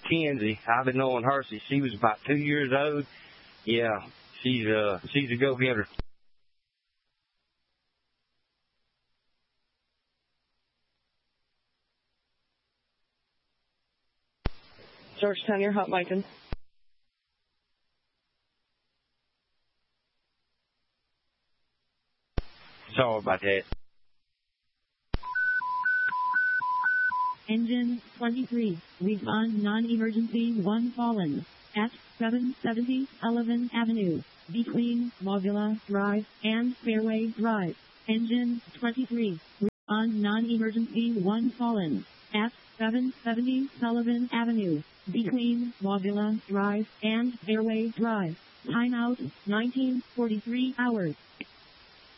Kenzie. I've been knowing her since she was about 2 years old. Yeah, she's a go-getter. Georgetown, you're hot micing. Sorry about that. Engine 23, read on non-emergency 1 fallen at 770 Sullivan Avenue, between Mobula Drive and Fairway Drive. Engine 23, read on non-emergency 1 fallen at 770 Sullivan Avenue, between Mobula Drive and Fairway Drive. Timeout 19:43 hours.